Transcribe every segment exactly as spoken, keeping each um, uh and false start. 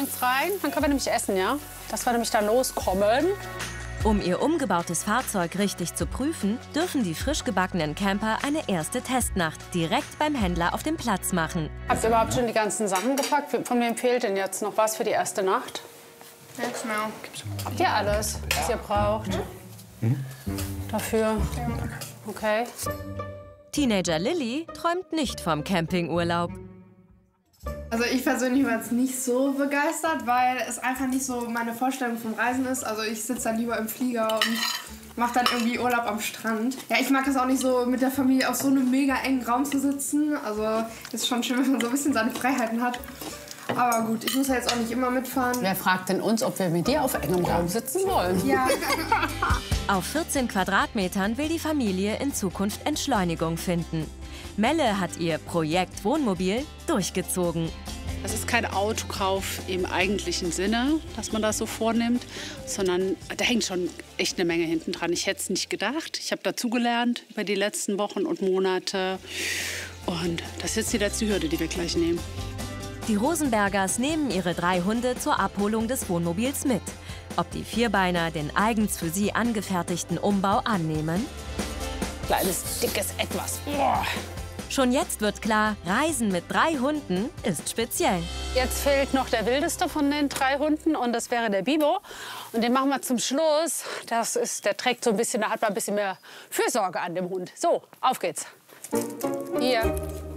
rein, dann können wir nämlich essen, ja? Dass wir nämlich da loskommen. Um ihr umgebautes Fahrzeug richtig zu prüfen, dürfen die frisch gebackenen Camper eine erste Testnacht direkt beim Händler auf dem Platz machen. Habt ihr überhaupt schon die ganzen Sachen gepackt? Von wem fehlt denn jetzt noch was für die erste Nacht? Jetzt mal. Habt ihr alles, was ihr braucht? Mhm. Dafür? Okay. Teenager Lilly träumt nicht vom Campingurlaub. Also ich persönlich war jetzt nicht so begeistert, weil es einfach nicht so meine Vorstellung vom Reisen ist. Also ich sitze dann lieber im Flieger und mache dann irgendwie Urlaub am Strand. Ja, ich mag es auch nicht so, mit der Familie auf so einem mega engen Raum zu sitzen. Also ist schon schön, wenn man so ein bisschen seine Freiheiten hat. Aber gut, ich muss ja jetzt auch nicht immer mitfahren. Wer fragt denn uns, ob wir mit dir auf engem Raum sitzen wollen? Ja. Auf vierzehn Quadratmetern will die Familie in Zukunft Entschleunigung finden. Melle hat ihr Projekt Wohnmobil durchgezogen. Das ist kein Autokauf im eigentlichen Sinne, dass man das so vornimmt, sondern da hängt schon echt eine Menge hinten dran. Ich hätte es nicht gedacht. Ich habe dazugelernt über die letzten Wochen und Monate. Und das ist jetzt die letzte Hürde, die wir gleich nehmen. Die Rosenbergers nehmen ihre drei Hunde zur Abholung des Wohnmobils mit. Ob die Vierbeiner den eigens für sie angefertigten Umbau annehmen? Kleines, dickes Etwas. Boah. Schon jetzt wird klar, Reisen mit drei Hunden ist speziell. Jetzt fehlt noch der wildeste von den drei Hunden und das wäre der Bibo. Und den machen wir zum Schluss. Das ist, der trägt so ein bisschen, da hat man ein bisschen mehr Fürsorge an dem Hund. So, auf geht's. Hier.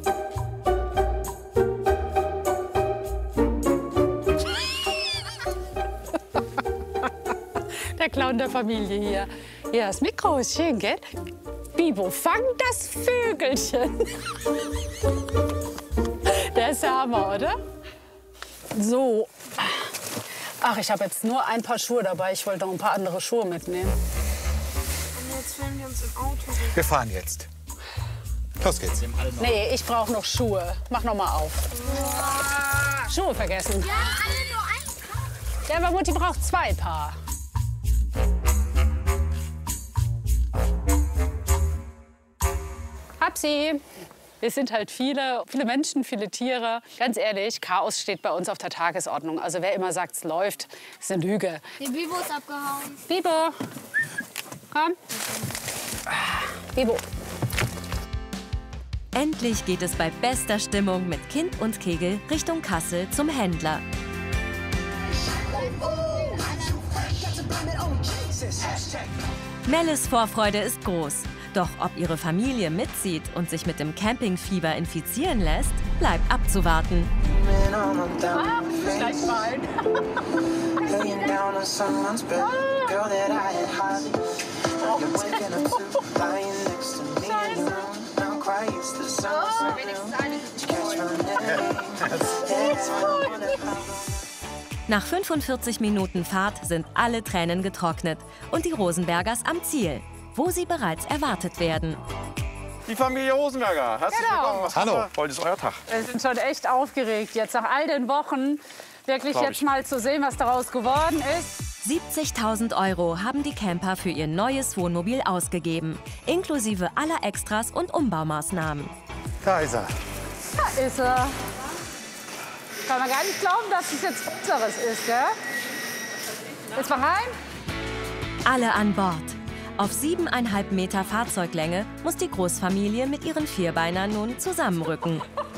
Der Clown der Familie hier. Ja, das Mikro ist schön, gell? Bibo, fang das Vögelchen. Der ist der Hammer, oder? So. Ach, ich habe jetzt nur ein paar Schuhe dabei. Ich wollte noch ein paar andere Schuhe mitnehmen. Und jetzt filmen wir uns im Auto. Wir fahren jetzt. Los geht's. Nee, ich brauche noch Schuhe. Mach noch mal auf. Wow. Schuhe vergessen. Wir haben alle nur ein Paar. Ja, aber Mutti braucht zwei Paar. Hab sie. Wir sind halt viele, viele Menschen, viele Tiere. Ganz ehrlich, Chaos steht bei uns auf der Tagesordnung. Also wer immer sagt, es läuft, ist eine Lüge. Der Bibo ist abgehauen. Bibo, komm. Bibo. Endlich geht es bei bester Stimmung mit Kind und Kegel Richtung Kassel zum Händler. Melles Vorfreude ist groß. Doch ob ihre Familie mitzieht und sich mit dem Campingfieber infizieren lässt, bleibt abzuwarten. Ah, gleich rein. Nach fünfundvierzig Minuten Fahrt sind alle Tränen getrocknet und die Rosenbergers am Ziel, wo sie bereits erwartet werden. Die Familie Rosenberger, herzlich Genau. willkommen. Was Hallo. habt ihr? Heute ist euer Tag. Wir sind schon echt aufgeregt, jetzt nach all den Wochen wirklich Glaub jetzt ich. mal zu sehen, was daraus geworden ist. siebzigtausend Euro haben die Camper für ihr neues Wohnmobil ausgegeben, inklusive aller Extras und Umbaumaßnahmen. Da ist er. Da ist er. Kann man gar nicht glauben, dass es jetzt unseres ist, gell? Jetzt mal rein. Alle an Bord. Auf siebeneinhalb Meter Fahrzeuglänge muss die Großfamilie mit ihren Vierbeinern nun zusammenrücken.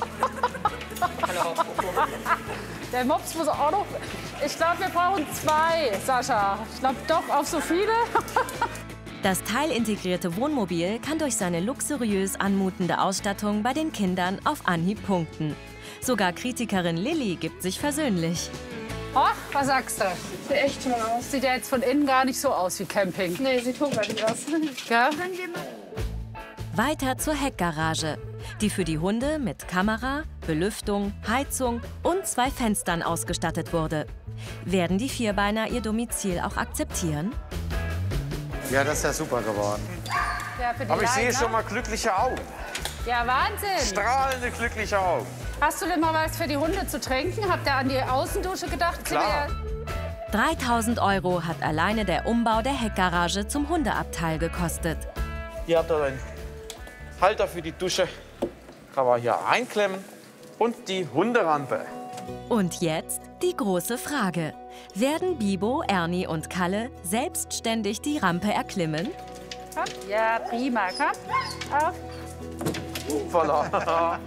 Der Mops muss auch noch. Ich glaube, wir brauchen zwei, Sascha. Ich glaube doch auf so viele. Das teilintegrierte Wohnmobil kann durch seine luxuriös anmutende Ausstattung bei den Kindern auf Anhieb punkten. Sogar Kritikerin Lilly gibt sich versöhnlich. Oh, was sagst du? Sieht echt toll aus. Sieht ja jetzt von innen gar nicht so aus wie Camping. Nee, sieht hochwertig aus. Gell? Können wir mal... Weiter zur Heckgarage, die für die Hunde mit Kamera, Belüftung, Heizung und zwei Fenstern ausgestattet wurde. Werden die Vierbeiner ihr Domizil auch akzeptieren? Ja, das ist ja super geworden. Ja, für die Aber ich sehe Leiter. schon mal glückliche Augen. Ja, Wahnsinn. Strahlende, glückliche Augen. Hast du denn mal was für die Hunde zu trinken? Habt ihr an die Außendusche gedacht? Klar. dreitausend Euro hat alleine der Umbau der Heckgarage zum Hundeabteil gekostet. Ihr habt da einen Halter für die Dusche. Kann man hier einklemmen. Und die Hunderampe. Und jetzt die große Frage. Werden Bibo, Ernie und Kalle selbstständig die Rampe erklimmen? Ja, prima. Komm, auf. Voila.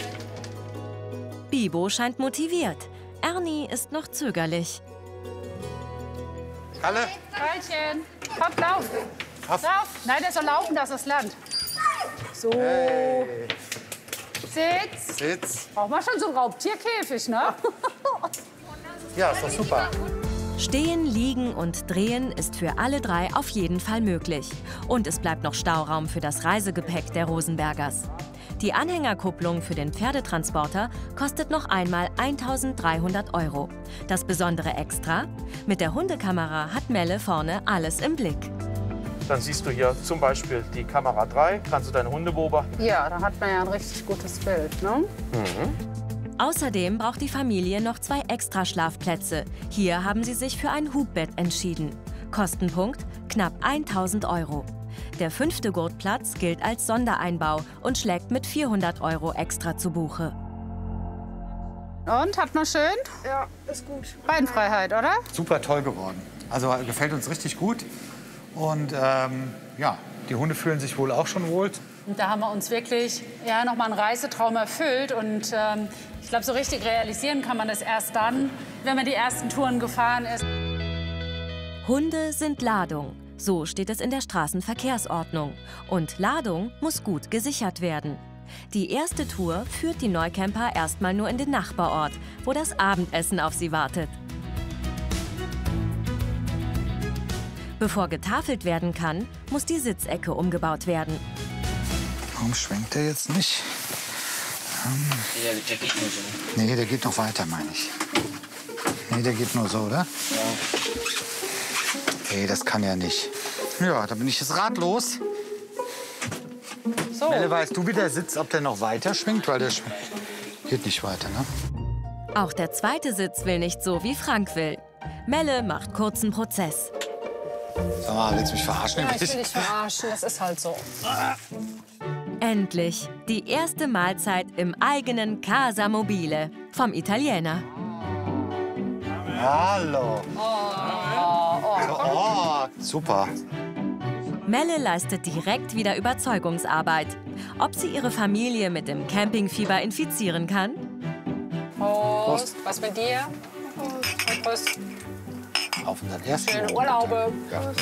Bibo scheint motiviert. Ernie ist noch zögerlich. Kalle? Keilchen. Komm, lauf. Auf. Lauf. Nein, der soll laufen, dass es lernt. So. Hey. Sitz. Sitz. Braucht man schon so einen Raubtierkäfig, ne? Ja, ist doch super. Stehen, liegen und drehen ist für alle drei auf jeden Fall möglich. Und es bleibt noch Stauraum für das Reisegepäck der Rosenbergers. Die Anhängerkupplung für den Pferdetransporter kostet noch einmal eintausenddreihundert Euro. Das besondere Extra? Mit der Hundekamera hat Melle vorne alles im Blick. Dann siehst du hier zum Beispiel die Kamera drei, kannst du deine Hunde beobachten. Ja, da hat man ja ein richtig gutes Bild, ne? Mhm. Außerdem braucht die Familie noch zwei Extraschlafplätze. Hier haben sie sich für ein Hubbett entschieden. Kostenpunkt knapp eintausend Euro. Der fünfte Gurtplatz gilt als Sondereinbau und schlägt mit vierhundert Euro extra zu Buche. Und, habt noch schön? Ja, ist gut. Beinfreiheit, oder? Super toll geworden. Also gefällt uns richtig gut. Und ähm, ja, die Hunde fühlen sich wohl auch schon wohl. Und da haben wir uns wirklich ja, noch mal einen Reisetraum erfüllt. Und ähm, ich glaube, so richtig realisieren kann man das erst dann, wenn man die ersten Touren gefahren ist. Hunde sind Ladung. So steht es in der Straßenverkehrsordnung. Und Ladung muss gut gesichert werden. Die erste Tour führt die Neucamper erstmal nur in den Nachbarort, wo das Abendessen auf sie wartet. Bevor getafelt werden kann, muss die Sitzecke umgebaut werden. Warum schwenkt der jetzt nicht? Ähm, Ja, der geht nur so. nee, der geht noch weiter, meine ich. Nee, der geht nur so, oder? Ja. Nee, das kann ja nicht. Ja, da bin ich jetzt ratlos. So. Melle, weißt du, wie der Sitz, ob der noch weiter schwingt? Weil der schwingt. Geht nicht weiter, ne? Auch der zweite Sitz will nicht so, wie Frank will. Melle macht kurzen Prozess. Sag mal, willst du mich verarschen? Ja, ich will dich verarschen, das ist halt so. Endlich die erste Mahlzeit im eigenen Casa Mobile vom Italiener. Hallo. Oh, oh, super. Melle leistet direkt wieder Überzeugungsarbeit. Ob sie ihre Familie mit dem Campingfieber infizieren kann? Prost. Was mit dir? Prost. Auf unseren ersten Schöne Urlaub. Urlaube. Ja.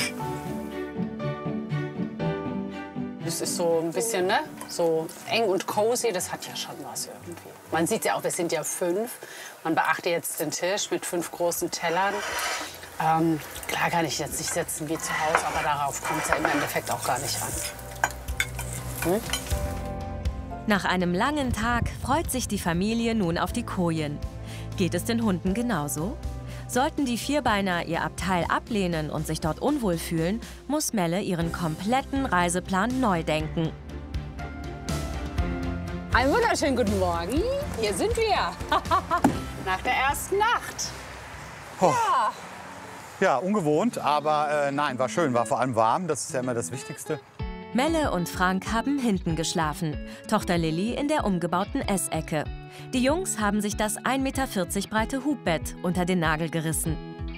Das ist so ein bisschen, ne? So eng und cozy, das hat ja schon was irgendwie. Man sieht ja auch, wir sind ja fünf. Man beachte jetzt den Tisch mit fünf großen Tellern. Ähm, klar kann ich jetzt nicht sitzen wie zu Hause, aber darauf kommt es ja im Endeffekt auch gar nicht an. Hm? Nach einem langen Tag freut sich die Familie nun auf die Kojen. Geht es den Hunden genauso? Sollten die Vierbeiner ihr Abteil ablehnen und sich dort unwohl fühlen, muss Melle ihren kompletten Reiseplan neu denken. Einen wunderschönen guten Morgen. Hier sind wir. Nach der ersten Nacht. Oh. Ja. Ja, ungewohnt, aber äh, nein, war schön, war vor allem warm, das ist ja immer das Wichtigste. Melle und Frank haben hinten geschlafen, Tochter Lilly in der umgebauten Essecke. Die Jungs haben sich das ein Meter vierzig breite Hubbett unter den Nagel gerissen.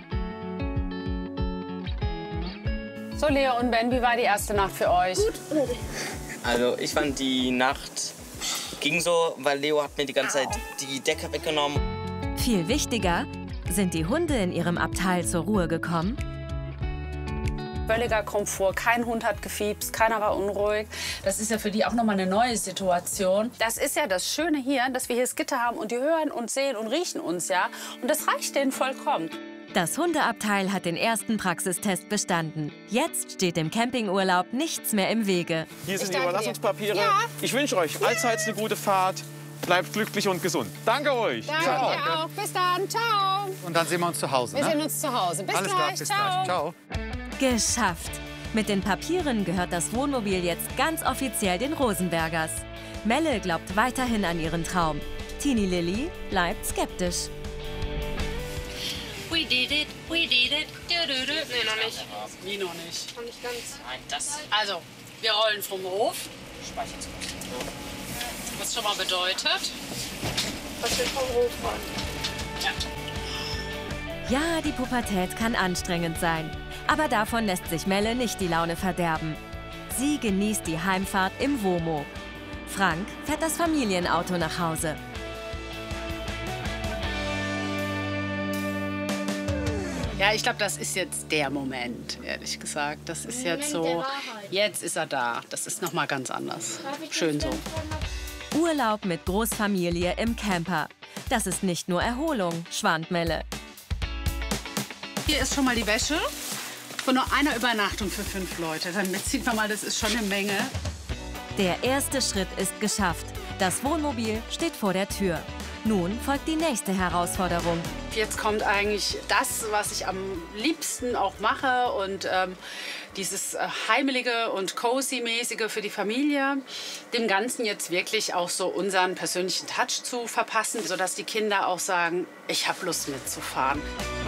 So, Leo und Ben, wie war die erste Nacht für euch? Gut. Also ich fand die Nacht ging so, weil Leo hat mir die ganze Zeit die Decke weggenommen. Viel wichtiger, sind die Hunde in ihrem Abteil zur Ruhe gekommen? Völliger Komfort, kein Hund hat gefiepst, keiner war unruhig. Das ist ja für die auch noch mal eine neue Situation. Das ist ja das Schöne hier, dass wir hier das Gitter haben und die hören und sehen und riechen uns, ja. Und das reicht denen vollkommen. Das Hundeabteil hat den ersten Praxistest bestanden. Jetzt steht dem Campingurlaub nichts mehr im Wege. Hier sind die danke dir. Überlassungspapiere. Ja. Ich wünsche euch allseits eine gute Fahrt. Bleibt glücklich und gesund. Danke euch. Danke dir auch. Bis dann. Ciao. Und dann sehen wir uns zu Hause, Wir ne? sehen uns zu Hause. Bis Alles gleich. klar, bis Ciao. gleich. Ciao. Geschafft! Mit den Papieren gehört das Wohnmobil jetzt ganz offiziell den Rosenbergers. Melle glaubt weiterhin an ihren Traum. Teenie Lilly bleibt skeptisch. We did it, we did it. Du, du, du. Nee, noch nicht. Wie noch nicht? Noch nicht ganz. Nein, das Also, wir rollen vom Hof, Speicherungskosten. was schon mal bedeutet. Was wir vom Hof wollen. Ja, die Pubertät kann anstrengend sein. Aber davon lässt sich Melle nicht die Laune verderben. Sie genießt die Heimfahrt im Womo. Frank fährt das Familienauto nach Hause. Ja, ich glaube, das ist jetzt der Moment, ehrlich gesagt. Das ist jetzt so, jetzt ist er da. Das ist noch mal ganz anders. Schön so. Urlaub mit Großfamilie im Camper. Das ist nicht nur Erholung, schwant Melle. Hier ist schon mal die Wäsche von nur einer Übernachtung für fünf Leute. Damit sieht man mal, das ist schon eine Menge. Der erste Schritt ist geschafft. Das Wohnmobil steht vor der Tür. Nun folgt die nächste Herausforderung. Jetzt kommt eigentlich das, was ich am liebsten auch mache. Und ähm, dieses äh, heimelige und cozy-mäßige für die Familie. Dem Ganzen jetzt wirklich auch so unseren persönlichen Touch zu verpassen, sodass die Kinder auch sagen, ich habe Lust mitzufahren.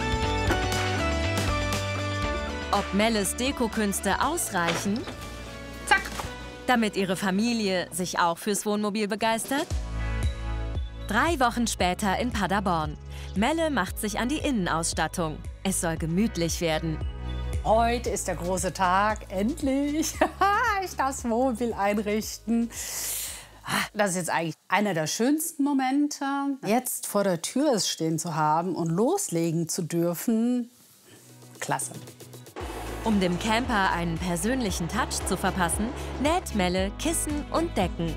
Ob Melles Dekokünste ausreichen, Zack, damit ihre Familie sich auch fürs Wohnmobil begeistert? Drei Wochen später in Paderborn. Melle macht sich an die Innenausstattung. Es soll gemütlich werden. Heute ist der große Tag, endlich. Ich darf das Wohnmobil einrichten. Das ist jetzt eigentlich einer der schönsten Momente. Jetzt vor der Tür stehen zu haben und loslegen zu dürfen, klasse. Um dem Camper einen persönlichen Touch zu verpassen, näht Melle Kissen und Decken.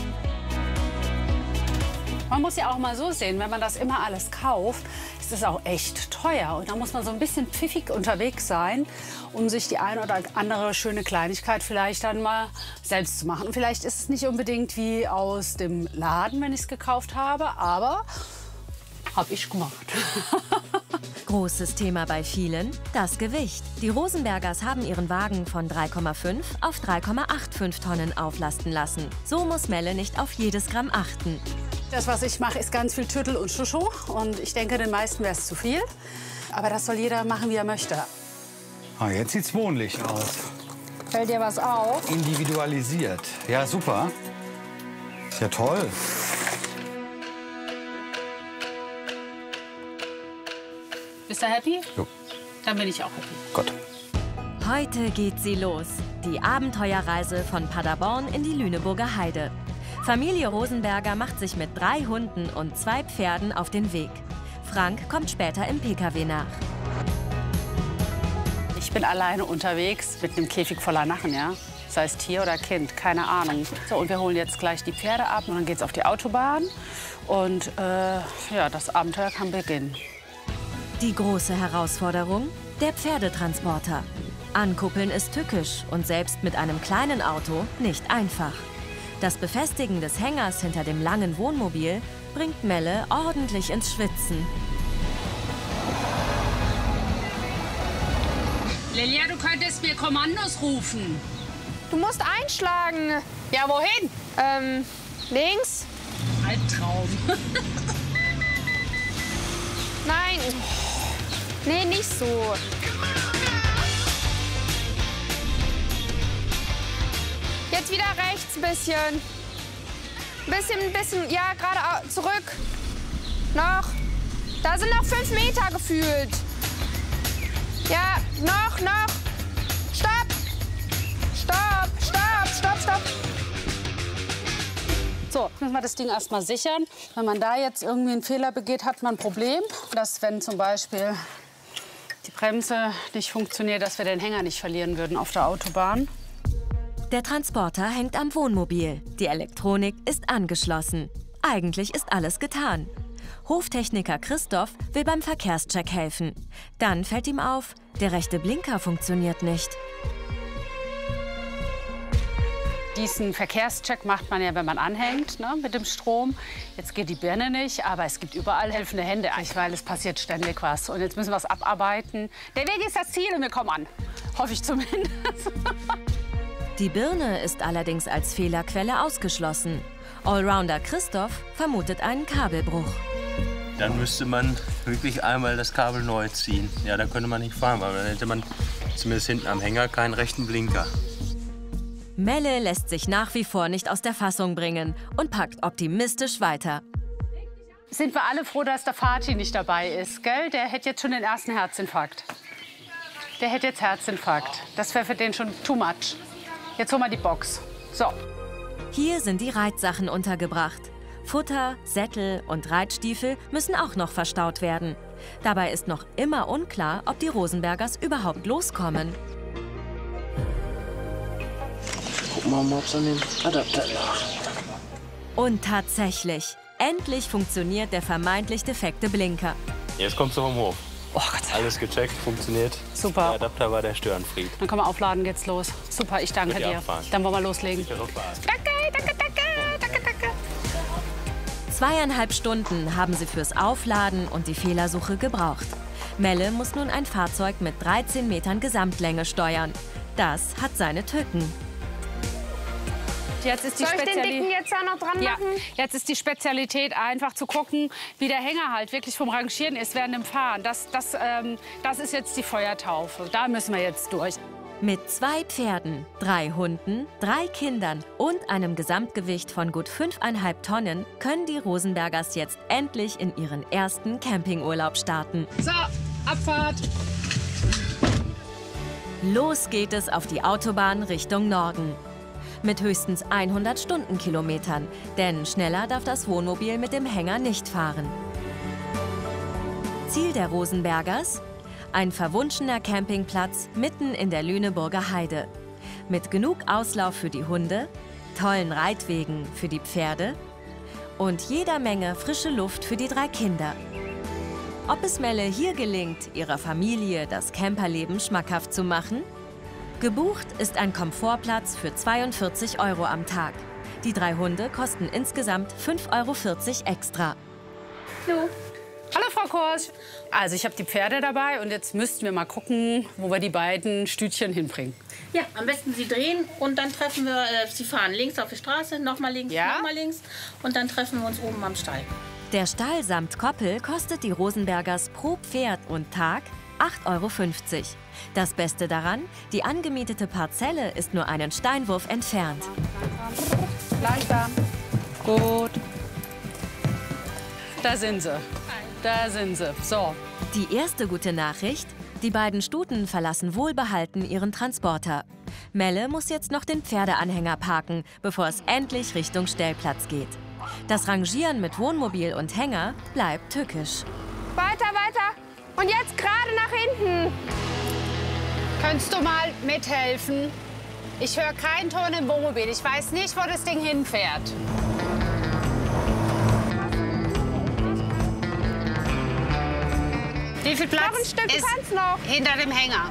Man muss ja auch mal so sehen, wenn man das immer alles kauft, ist es auch echt teuer. Und da muss man so ein bisschen pfiffig unterwegs sein, um sich die eine oder andere schöne Kleinigkeit vielleicht dann mal selbst zu machen. Und vielleicht ist es nicht unbedingt wie aus dem Laden, wenn ich es gekauft habe, aber habe ich gemacht. Großes Thema bei vielen, das Gewicht. Die Rosenbergers haben ihren Wagen von drei Komma fünf auf drei Komma fünfundachtzig Tonnen auflasten lassen. So muss Melle nicht auf jedes Gramm achten. Das, was ich mache, ist ganz viel Tüttel und Schuscho. Und ich denke, den meisten wäre es zu viel. Aber das soll jeder machen, wie er möchte. Ah, jetzt sieht's wohnlich aus. Fällt dir was auf? Individualisiert. Ja, super. Ist ja toll. Bist du happy? Jo. Dann bin ich auch happy. Gott. Heute geht sie los. Die Abenteuerreise von Paderborn in die Lüneburger Heide. Familie Rosenberger macht sich mit drei Hunden und zwei Pferden auf den Weg. Frank kommt später im P K W nach. Ich bin alleine unterwegs mit einem Käfig voller Narren, ja? Sei es Tier oder Kind, keine Ahnung. So, und wir holen jetzt gleich die Pferde ab und dann geht's auf die Autobahn. Und äh, ja, das Abenteuer kann beginnen. Die große Herausforderung? Der Pferdetransporter. Ankuppeln ist tückisch und selbst mit einem kleinen Auto nicht einfach. Das Befestigen des Hängers hinter dem langen Wohnmobil bringt Melle ordentlich ins Schwitzen. Lilia, du könntest mir Kommandos rufen. Du musst einschlagen. Ja, wohin? Ähm, links? Albtraum. Nein. Nee, nicht so. Jetzt wieder rechts ein bisschen. Ein bisschen, ein bisschen, ja, gerade zurück. Noch. Da sind noch fünf Meter gefühlt. Ja, noch, noch. Stopp. Stopp, stopp, stopp, stopp. So, müssen wir das Ding erstmal sichern. Wenn man da jetzt irgendwie einen Fehler begeht, hat man ein Problem. Dass, wenn zum Beispiel die Bremse nicht funktioniert, dass wir den Hänger nicht verlieren würden auf der Autobahn. Der Transporter hängt am Wohnmobil. Die Elektronik ist angeschlossen. Eigentlich ist alles getan. Hoftechniker Christoph will beim Verkehrscheck helfen. Dann fällt ihm auf, der rechte Blinker funktioniert nicht. Diesen Verkehrscheck macht man ja, wenn man anhängt, ne, mit dem Strom. Jetzt geht die Birne nicht, aber es gibt überall helfende Hände, weil es passiert ständig was. Und jetzt müssen wir es abarbeiten. Der Weg ist das Ziel und wir kommen an. Hoffe ich zumindest. Die Birne ist allerdings als Fehlerquelle ausgeschlossen. Allrounder Christoph vermutet einen Kabelbruch. Dann müsste man wirklich einmal das Kabel neu ziehen. Ja, da könnte man nicht fahren, aber dann hätte man zumindest hinten am Hänger keinen rechten Blinker. Melle lässt sich nach wie vor nicht aus der Fassung bringen und packt optimistisch weiter. sind wir alle froh, dass der Fatih nicht dabei ist, gell? Der hätte jetzt schon den ersten Herzinfarkt. Der hätte jetzt Herzinfarkt. Das wäre für den schon too much. Jetzt holen wir die Box. So. Hier sind die Reitsachen untergebracht. Futter, Sättel und Reitstiefel müssen auch noch verstaut werden. Dabei ist noch immer unklar, ob die Rosenbergers überhaupt loskommen. Gucken wir mal, ob es an den Adapter lag. Und tatsächlich, endlich funktioniert der vermeintlich defekte Blinker. Jetzt kommst du vom Hof. Oh Gott sei Dank. Alles gecheckt, funktioniert. Super. Der Adapter war der Störenfried. Dann können wir aufladen, geht's los. Super, ich danke Könnt ihr dir. abfahren. Dann wollen wir loslegen. Sichere Fahrt. Danke, danke, danke, danke, danke. Zweieinhalb Stunden haben sie fürs Aufladen und die Fehlersuche gebraucht. Melle muss nun ein Fahrzeug mit dreizehn Metern Gesamtlänge steuern. Das hat seine Tücken. Jetzt ist die Soll ich den Dicken jetzt da noch dran ja, machen? jetzt ist die Spezialität einfach zu gucken, wie der Hänger halt wirklich vom Rangieren ist während dem Fahren. Das, das, ähm, das ist jetzt die Feuertaufe. Da müssen wir jetzt durch. Mit zwei Pferden, drei Hunden, drei Kindern und einem Gesamtgewicht von gut fünfeinhalb Tonnen können die Rosenbergers jetzt endlich in ihren ersten Campingurlaub starten. So, Abfahrt. Los geht es auf die Autobahn Richtung Norden. Mit höchstens hundert Stundenkilometern, denn schneller darf das Wohnmobil mit dem Hänger nicht fahren. Ziel der Rosenbergers? Ein verwunschener Campingplatz mitten in der Lüneburger Heide. Mit genug Auslauf für die Hunde, tollen Reitwegen für die Pferde und jeder Menge frische Luft für die drei Kinder. Ob es Melle hier gelingt, ihrer Familie das Camperleben schmackhaft zu machen? Gebucht ist ein Komfortplatz für zweiundvierzig Euro am Tag. Die drei Hunde kosten insgesamt fünf Euro vierzig extra. Hallo. Hallo, Frau Korsch. Also, ich habe die Pferde dabei und jetzt müssten wir mal gucken, wo wir die beiden Stütchen hinbringen. Ja, am besten Sie drehen und dann treffen wir, äh, Sie fahren links auf die Straße, nochmal links, Ja? nochmal links und dann treffen wir uns oben am Stall. Der Stall samt Koppel kostet die Rosenbergers pro Pferd und Tag acht Euro fünfzig. Das Beste daran, die angemietete Parzelle ist nur einen Steinwurf entfernt. Langsam. Gut. Da sind sie. Da sind sie. So. Die erste gute Nachricht: Die beiden Stuten verlassen wohlbehalten ihren Transporter. Melle muss jetzt noch den Pferdeanhänger parken, bevor es endlich Richtung Stellplatz geht. Das Rangieren mit Wohnmobil und Hänger bleibt tückisch. Weiter, weiter. Und jetzt gerade nach hinten. Könntest du mal mithelfen? Ich höre keinen Ton im Wohnmobil. Ich weiß nicht, wo das Ding hinfährt. Wie viel Platz Noch ein Stück, du ist kannst noch. hinter dem Hänger?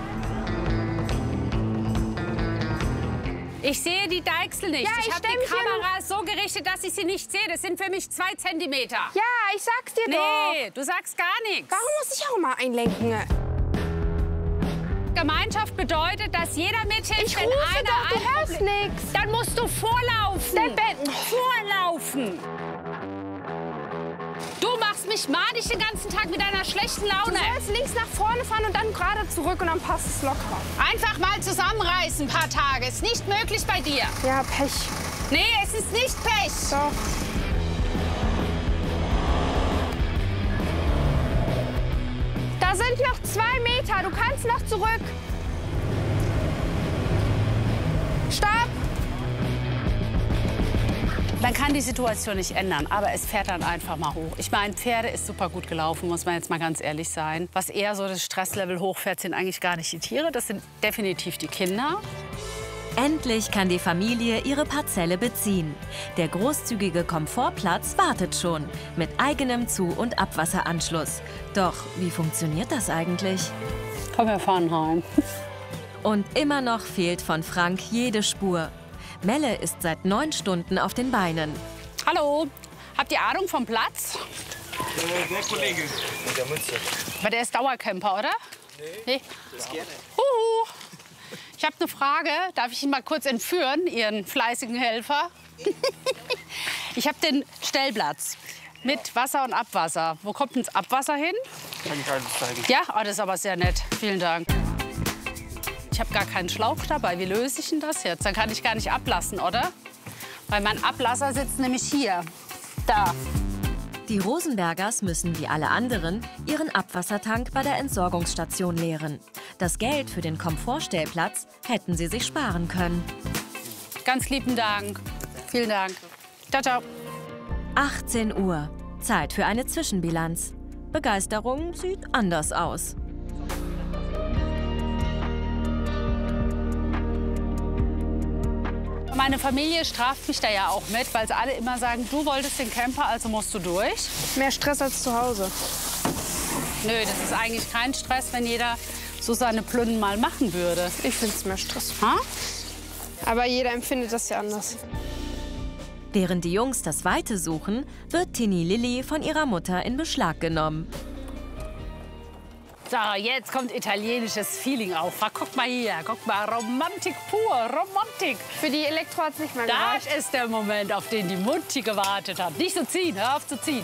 Ich sehe die Deichsel nicht. Ja, ich ich habe stell die mich hier Kamera so gerichtet, dass ich sie nicht sehe. Das sind für mich zwei Zentimeter. Ja, ich sag's dir doch. Nee, du sagst gar nichts. Warum muss ich auch immer einlenken? Gemeinschaft bedeutet, dass jeder mithilft, Ich wenn rufe einer doch, du ein hörst Problem- nix. Dann musst du vorlaufen. Dein Bett- Vorlaufen. Du machst mich madig den ganzen Tag mit deiner schlechten Du Laune. sollst links nach vorne fahren und dann gerade zurück und dann passt es locker. Einfach mal zusammenreißen, ein paar Tage. Ist nicht möglich bei dir. Ja, Pech. Nee, es ist nicht Pech. Doch. Da sind noch zwei Meter. Du kannst noch zurück. Stopp. Man kann die Situation nicht ändern, aber es fährt dann einfach mal hoch. Ich meine, Pferde ist super gut gelaufen, muss man jetzt mal ganz ehrlich sein. Was eher so das Stresslevel hochfährt, sind eigentlich gar nicht die Tiere, das sind definitiv die Kinder. Endlich kann die Familie ihre Parzelle beziehen. Der großzügige Komfortplatz wartet schon, mit eigenem Zu- und Abwasseranschluss. Doch wie funktioniert das eigentlich? Komm, wir fahren heim. Und immer noch fehlt von Frank jede Spur. Melle ist seit neun Stunden auf den Beinen. Hallo, habt ihr Ahnung vom Platz? Äh, der Kollege mit der Mütze. Aber der ist Dauercamper, oder? Nee. nee? Das gerne. Huhu. Ich habe eine Frage. Darf ich ihn mal kurz entführen, Ihren fleißigen Helfer? Ich habe den Stellplatz mit Wasser und Abwasser. Wo kommt denn das Abwasser hin? Kann ich alles zeigen. Ja, oh, das ist aber sehr nett. Vielen Dank. Ich habe gar keinen Schlauch dabei. Wie löse ich denn das jetzt? Dann kann ich gar nicht ablassen, oder? Weil mein Ablasser sitzt nämlich hier. Da. Die Rosenbergers müssen wie alle anderen ihren Abwassertank bei der Entsorgungsstation leeren. Das Geld für den Komfortstellplatz hätten sie sich sparen können. Ganz lieben Dank. Vielen Dank. Ciao, ciao. achtzehn Uhr. Zeit für eine Zwischenbilanz. Begeisterung sieht anders aus. Meine Familie straft mich da ja auch mit, weil sie alle immer sagen, du wolltest den Camper, also musst du durch. Mehr Stress als zu Hause. Nö, das ist eigentlich kein Stress, wenn jeder so seine Plünnen mal machen würde. Ich finde es mehr Stress. Ha? Aber jeder empfindet das ja anders. Während die Jungs das Weite suchen, wird Tini Lilly von ihrer Mutter in Beschlag genommen. So, jetzt kommt italienisches Feeling auf. Guck mal hier, guck mal, Romantik pur, Romantik. Für die Elektro hat es nicht mehr gereicht. Das ist der Moment, auf den die Mutti gewartet hat. Nicht so ziehen, hör auf zu ziehen.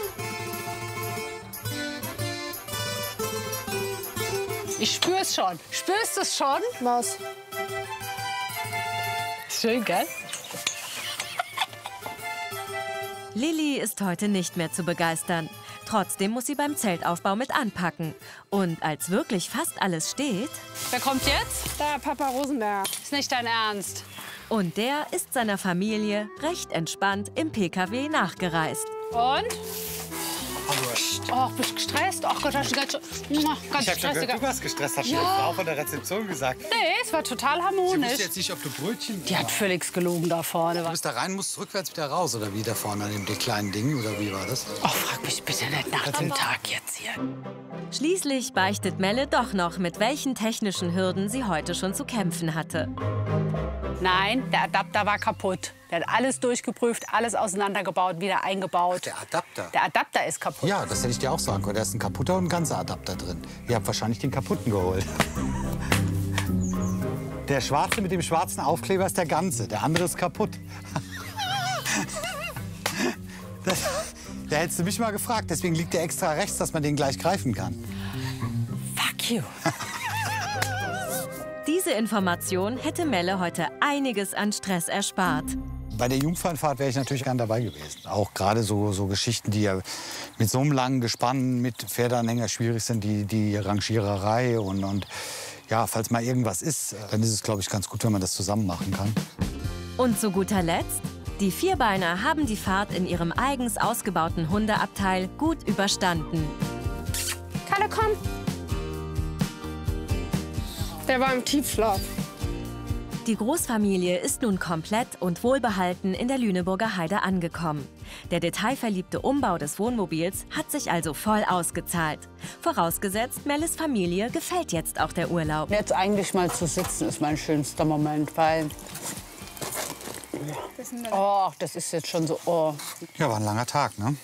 Ich spür's schon. Spürst du es schon? Was? Schön, gell? Lilly ist heute nicht mehr zu begeistern. Trotzdem muss sie beim Zeltaufbau mit anpacken. Und als wirklich fast alles steht... Wer kommt jetzt? Da, Papa Rosenberger. Ist nicht dein Ernst. Und der ist seiner Familie recht entspannt im P K W nachgereist. Und? Oh, bist du gestresst? Ach Gott, hast du ganz, ganz Ich hab schon stressiger. gehört, du warst gestresst, hat mir Ja. die Frau von der Rezeption gesagt. Nee, es war total Sie harmonisch. wusste jetzt nicht, ob du Brötchen... Die hat völlig gelogen da vorne. Du bist da rein, musst rückwärts wieder raus, oder wie da vorne an dem den kleinen Ding, oder wie war das? Oh, frag mich bitte nicht nach dem Tag jetzt hier. Schließlich beichtet Melle doch noch, mit welchen technischen Hürden sie heute schon zu kämpfen hatte. Nein, der Adapter war kaputt. Der hat alles durchgeprüft, alles auseinandergebaut, wieder eingebaut. Der Adapter? Der Adapter ist kaputt. Ja, das hätte ich dir auch sagen können. Da ist ein kaputter und ein ganzer Adapter drin. Ihr habt wahrscheinlich den kaputten geholt. Der schwarze mit dem schwarzen Aufkleber ist der ganze, der andere ist kaputt. Das, da hättest du mich mal gefragt. Deswegen liegt der extra rechts, dass man den gleich greifen kann. Fuck you. Diese Information hätte Melle heute einiges an Stress erspart. Bei der Jungfernfahrt wäre ich natürlich gern dabei gewesen. Auch gerade so, so Geschichten, die ja mit so einem langen Gespann mit Pferdeanhänger schwierig sind, die, die Rangiererei und, und ja, falls mal irgendwas ist, dann ist es, glaube ich, ganz gut, wenn man das zusammen machen kann. Und zu guter Letzt, die Vierbeiner haben die Fahrt in ihrem eigens ausgebauten Hundeabteil gut überstanden. Kalle, komm. Der war im Tiefschlaf. Die Großfamilie ist nun komplett und wohlbehalten in der Lüneburger Heide angekommen. Der detailverliebte Umbau des Wohnmobils hat sich also voll ausgezahlt. Vorausgesetzt, Melles Familie gefällt jetzt auch der Urlaub. Jetzt eigentlich mal zu sitzen ist mein schönster Moment, weil... Oh, das ist jetzt schon so... Oh. Ja, war ein langer Tag, ne?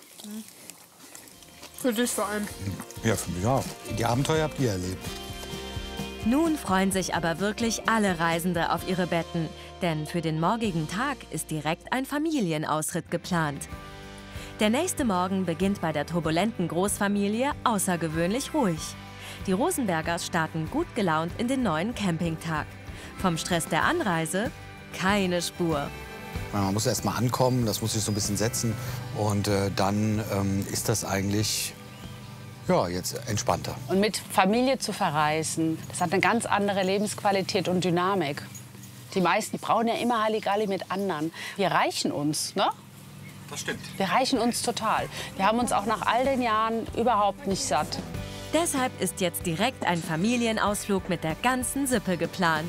Für dich vor allem. Ja, für mich auch. Die Abenteuer habt ihr erlebt. Nun freuen sich aber wirklich alle Reisende auf ihre Betten, denn für den morgigen Tag ist direkt ein Familienausritt geplant. Der nächste Morgen beginnt bei der turbulenten Großfamilie außergewöhnlich ruhig. Die Rosenbergers starten gut gelaunt in den neuen Campingtag. Vom Stress der Anreise keine Spur. Man muss erst mal ankommen, das muss sich so ein bisschen setzen. Und äh, dann ähm, ist das eigentlich ja, jetzt entspannter. Und mit Familie zu verreisen, das hat eine ganz andere Lebensqualität und Dynamik. Die meisten, die brauchen ja immer Halligalli mit anderen. Wir reichen uns, ne? Das stimmt. Wir reichen uns total. Wir haben uns auch nach all den Jahren überhaupt nicht satt. Deshalb ist jetzt direkt ein Familienausflug mit der ganzen Sippe geplant.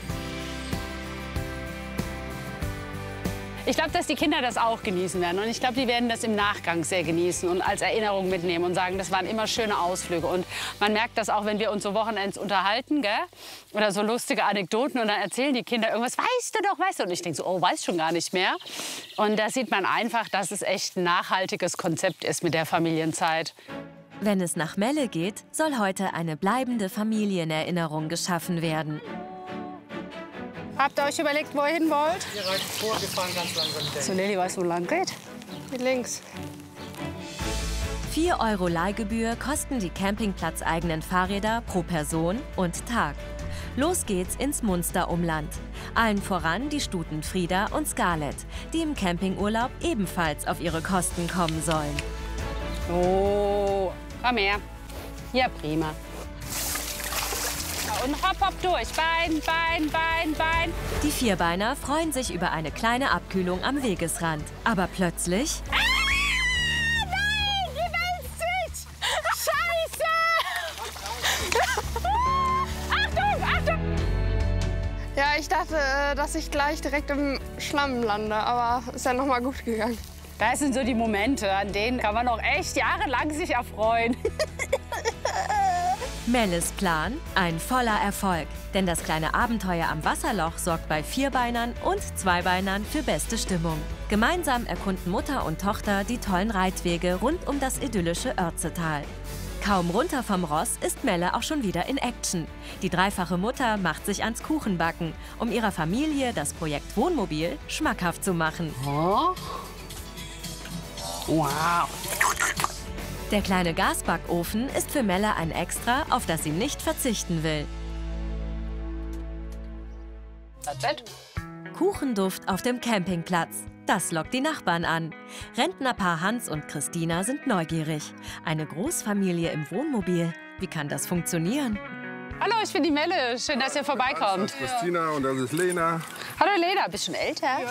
Ich glaube, dass die Kinder das auch genießen werden. Und ich glaube, die werden das im Nachgang sehr genießen und als Erinnerung mitnehmen und sagen, das waren immer schöne Ausflüge. Und man merkt das auch, wenn wir uns so Wochenends unterhalten, gell? Oder so lustige Anekdoten. Und dann erzählen die Kinder irgendwas, weißt du doch, weißt du. Und ich denke so, oh, weiß schon gar nicht mehr. Und da sieht man einfach, dass es echt ein nachhaltiges Konzept ist mit der Familienzeit. Wenn es nach Melle geht, soll heute eine bleibende Familienerinnerung geschaffen werden. Habt ihr euch überlegt, wo ihr hin wollt? Wir reiten vor, wir fahren ganz langsam. So, Lilly, weißt du, wo lang geht? Hier links. vier Euro Leihgebühr kosten die campingplatzeigenen Fahrräder pro Person und Tag. Los geht's ins Munsterumland. Allen voran die Stuten Frieda und Scarlett, die im Campingurlaub ebenfalls auf ihre Kosten kommen sollen. Oh, komm her. Ja, prima. Und hopp, hopp durch. Bein, Bein, Bein, Bein. Die Vierbeiner freuen sich über eine kleine Abkühlung am Wegesrand. Aber plötzlich... Ah, nein, die wälzt sich. Scheiße. Achtung, Achtung. Ja, ich dachte, äh, dass ich gleich direkt im Schlamm lande, aber ist ja noch mal gut gegangen. Das sind so die Momente, an denen kann man noch echt jahrelang sich erfreuen. Melles Plan, ein voller Erfolg. Denn das kleine Abenteuer am Wasserloch sorgt bei Vierbeinern und Zweibeinern für beste Stimmung. Gemeinsam erkunden Mutter und Tochter die tollen Reitwege rund um das idyllische Oertzetal. Kaum runter vom Ross ist Melle auch schon wieder in Action. Die dreifache Mutter macht sich ans Kuchenbacken, um ihrer Familie das Projekt Wohnmobil schmackhaft zu machen. Oh. Wow. Der kleine Gasbackofen ist für Melle ein Extra, auf das sie nicht verzichten will. Das Bett. Kuchenduft auf dem Campingplatz. Das lockt die Nachbarn an. Rentnerpaar Hans und Christina sind neugierig. Eine Großfamilie im Wohnmobil. Wie kann das funktionieren? Hallo, ich bin die Melle. Schön, dass ihr vorbeikommt. Das ist Christina und das ist Lena. Hallo Lena, bist schon älter? Ja.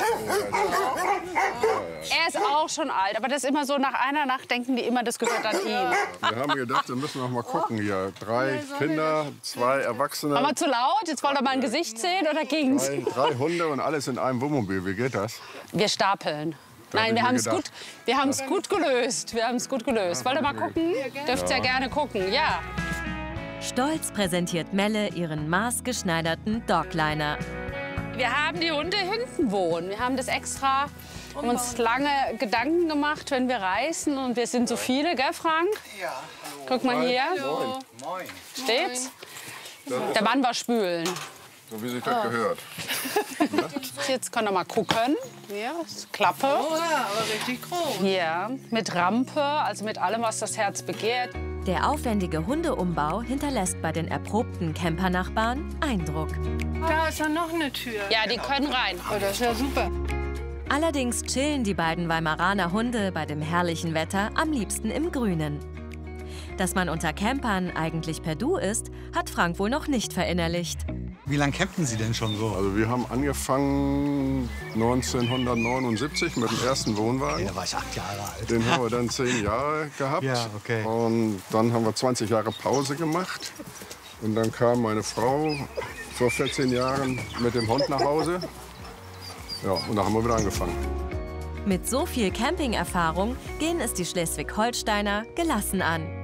Er ist auch schon alt, aber das ist immer so, nach einer Nacht denken die immer, das gehört an ihn. Wir haben gedacht, wir müssen noch mal gucken hier. Drei Kinder, zwei Erwachsene. War mal zu laut? Jetzt wollt ihr mal ein Gesicht sehen oder ging's? Drei, drei Hunde und alles in einem Wohnmobil. Wie geht das? Wir stapeln. Da hab Nein, ich wir mir haben es gedacht. gut, wir haben es gut gelöst. Wir haben es gut gelöst. Wollt ihr mal gucken? Dürft ihr ja gerne gucken, ja. Stolz präsentiert Melle ihren maßgeschneiderten Dogliner. Wir haben die Hunde hinten wohnen. Wir haben das extra, haben uns lange Gedanken gemacht, wenn wir reisen. Und wir sind so viele, gell, Frank? Ja. Guck mal hier. Moin. Moin. Steht's? Der Mann war spülen. So wie sich das gehört. Jetzt könnt ihr mal gucken. Hier, ist Klappe. Oh ja, aber richtig groß. Ja, mit Rampe, also mit allem, was das Herz begehrt. Der aufwendige Hundeumbau hinterlässt bei den erprobten Campernachbarn Eindruck. Da ist ja noch eine Tür. Ja, die können rein. Oh, das ist ja super. Allerdings chillen die beiden Weimaraner Hunde bei dem herrlichen Wetter am liebsten im Grünen. Dass man unter Campern eigentlich per Du ist, hat Frank wohl noch nicht verinnerlicht. Wie lange campen Sie denn schon so? Also wir haben angefangen neunzehnhundertneunundsiebzig mit dem ersten Wohnwagen. Okay, da war ich acht Jahre alt. Den haben wir dann zehn Jahre gehabt. Ja, okay. Und dann haben wir zwanzig Jahre Pause gemacht. Und dann kam meine Frau vor vierzehn Jahren mit dem Hund nach Hause. Ja, und da haben wir wieder angefangen. Mit so viel Camping-Erfahrung gehen es die Schleswig-Holsteiner gelassen an.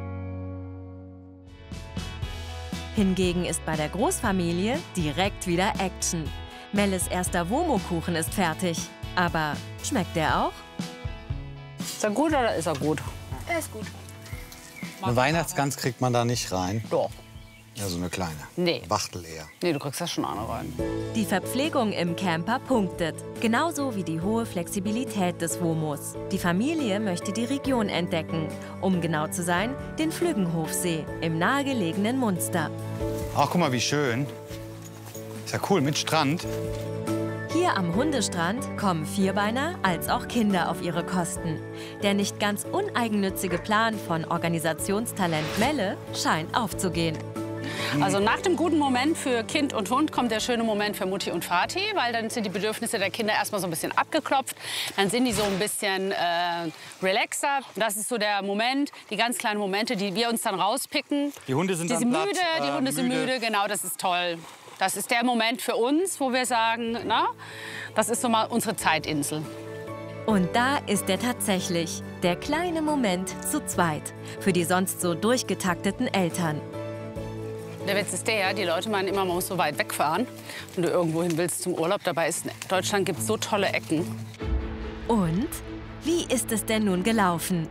Hingegen ist bei der Großfamilie direkt wieder Action. Melles erster Womo-Kuchen ist fertig. Aber schmeckt der auch? Ist er gut oder ist er gut? Er ist gut. Eine Weihnachtsgans kriegt man da nicht rein. Doch. Ja, so eine kleine. Nee. Wachtel eher. Nee, du kriegst das schon eine rein. Die Verpflegung im Camper punktet. Genauso wie die hohe Flexibilität des Womos. Die Familie möchte die Region entdecken. Um genau zu sein, den Flüggenhofsee im nahegelegenen Munster. Ach, guck mal, wie schön. Ist ja cool, mit Strand. Hier am Hundestrand kommen Vierbeiner als auch Kinder auf ihre Kosten. Der nicht ganz uneigennützige Plan von Organisationstalent Melle scheint aufzugehen. Also nach dem guten Moment für Kind und Hund kommt der schöne Moment für Mutti und Vati, weil dann sind die Bedürfnisse der Kinder erstmal so ein bisschen abgeklopft. Dann sind die so ein bisschen äh, relaxer. Das ist so der Moment, die ganz kleinen Momente, die wir uns dann rauspicken. Die Hunde sind die dann sind platt, müde, die äh, Hunde sind müde. müde, genau, das ist toll. Das ist der Moment für uns, wo wir sagen, na, das ist so mal unsere Zeitinsel. Und da ist er tatsächlich, der kleine Moment zu zweit, für die sonst so durchgetakteten Eltern. Der Witz ist der, die Leute meinen immer, man muss so weit wegfahren, wenn du irgendwo hin willst zum Urlaub. Dabei ist in Deutschland gibt es so tolle Ecken. Und wie ist es denn nun gelaufen?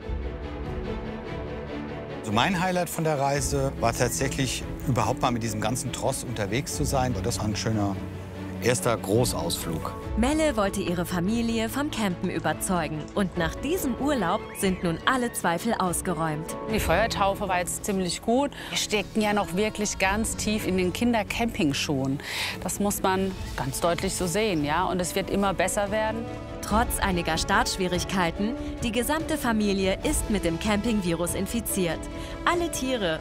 Also mein Highlight von der Reise war tatsächlich, überhaupt mal mit diesem ganzen Tross unterwegs zu sein. Das war ein schöner erster Großausflug. Melle wollte ihre Familie vom Campen überzeugen. Und nach diesem Urlaub sind nun alle Zweifel ausgeräumt. Die Feuertaufe war jetzt ziemlich gut. Wir steckten ja noch wirklich ganz tief in den Kindercampingschuhen. Das muss man ganz deutlich so sehen, ja. Und es wird immer besser werden. Trotz einiger Startschwierigkeiten, die gesamte Familie ist mit dem Campingvirus infiziert. Alle Tiere